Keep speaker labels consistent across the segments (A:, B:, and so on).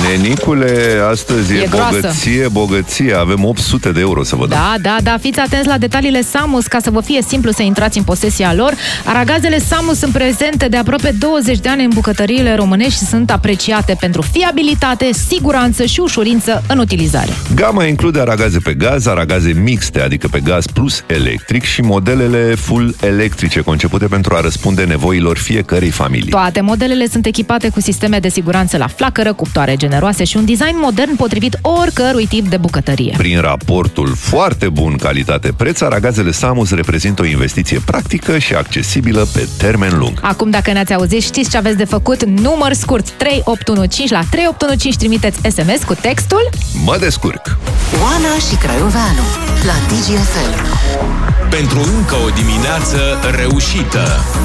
A: Nenicule, astăzi e bogăție. Avem 800 de euro să vă dăm.
B: Da, fiți atenți la detaliile Samus ca să vă fie simplu să intrați în posesia lor. Aragazele Samus sunt prezente de aproape 20 de ani în bucătăriile românești și sunt apreciate pentru fiabilitate, siguranță și ușurință în utilizare.
A: Gama include aragaze pe gaz, aragaze mixte, adică pe gaz plus electric, și modelele full electrice, concepute pentru a răspunde nevoilor fiecărei familii.
B: Toate modelele sunt echipate cu sisteme de siguranță la flacără, cuptoare generoase și un design modern potrivit oricărui tip de bucătărie.
A: Prin raportul foarte bun calitate-preț, aragazele Samus reprezintă o investiție practică și accesibilă pe termen lung.
B: Acum, dacă ne-ați auzit, știți ce aveți de făcut? Număr scurt 3815 la 3815 trimiteți SMS cu textul
C: Mă descurc. Oana și Craioveanu la DGFM.
D: Pentru încă o dimineață reușită.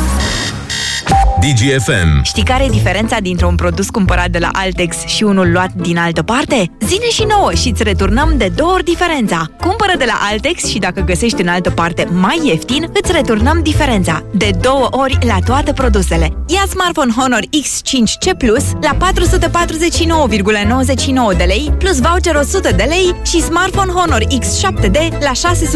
D: DGFM.
E: Știi care e diferența dintre un produs cumpărat de la Altex și unul luat din altă parte? Zine și nouă și îți returnăm de 2 ori diferența. Cumpără de la Altex și dacă găsești în altă parte mai ieftin, îți returnăm diferența. De 2 ori la toate produsele. Ia smartphone Honor X5C Plus la 449,99 de lei plus voucher 100 de lei și smartphone Honor X7D la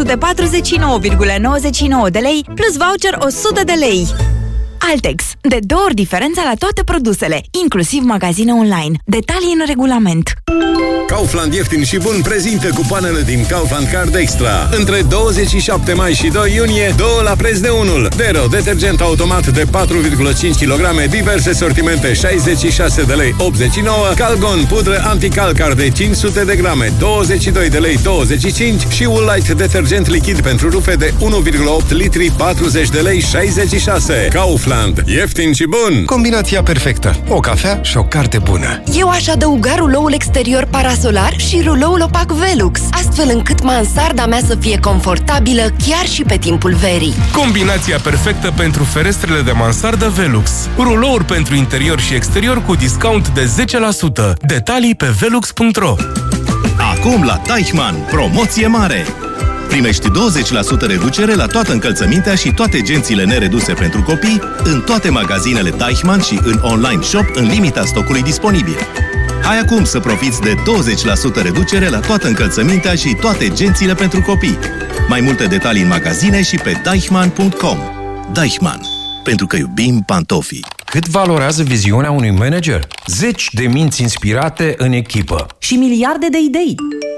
E: 649,99 de lei plus voucher 100 de lei. Altex. De 2 ori diferența la toate produsele, inclusiv magazine online. Detalii în regulament.
D: Kaufland ieftin și bun prezintă cupoanele din Kaufland Card Extra. Între 27 mai și 2 iunie, 2 la preț de 1. Dero, detergent automat de 4,5 kg, diverse sortimente, 66 de lei 89. Calgon, pudră anticalcar de 500 de grame, 22 de lei 25. Și Woolite, detergent lichid pentru rufe de 1,8 litri, 40 de lei 66. Kaufland. Ieftin și bun!
F: Combinația perfectă. O cafea și o carte bună.
G: Eu aș adăuga ruloul exterior parasolar și ruloul opac Velux, astfel încât mansarda mea să fie confortabilă chiar și pe timpul verii.
H: Combinația perfectă pentru ferestrele de mansardă Velux. Rulouri pentru interior și exterior cu discount de 10%. Detalii pe velux.ro.
I: Acum la Deichmann, promoție mare! Primești 20% reducere la toată încălțămintea și toate gențile nereduse pentru copii în toate magazinele Deichmann și în online shop în limita stocului disponibil. Hai acum să profiți de 20% reducere la toată încălțămintea și toate gențile pentru copii. Mai multe detalii în magazine și pe deichmann.com. Deichmann. Pentru că iubim pantofii.
J: Cât valorează viziunea unui manager? 10 de minți inspirate în echipă.
K: Și miliarde de idei.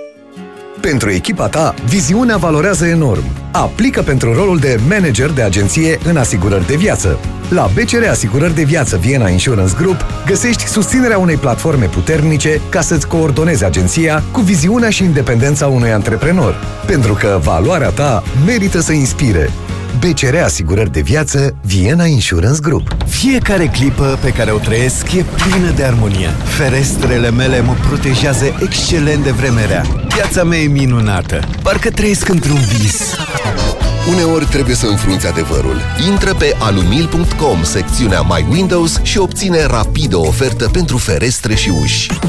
L: Pentru echipa ta, viziunea valorează enorm. Aplică pentru rolul de manager de agenție în asigurări de viață. La BCR Asigurări de Viață Vienna Insurance Group găsești susținerea unei platforme puternice ca să-ți coordonezi agenția cu viziunea și independența unui antreprenor. Pentru că valoarea ta merită să inspire. BCR Asigurări de Viață Vienna Insurance Group.
M: Fiecare clipă pe care o trăiesc e plină de armonie. Ferestrele mele mă protejează excelent de vreme rea. Viața mea e minunată. Parcă trăiesc într-un vis.
N: Uneori trebuie să înfrunți adevărul. Intră pe alumil.com, secțiunea My Windows, și obține rapid o ofertă pentru ferestre și uși.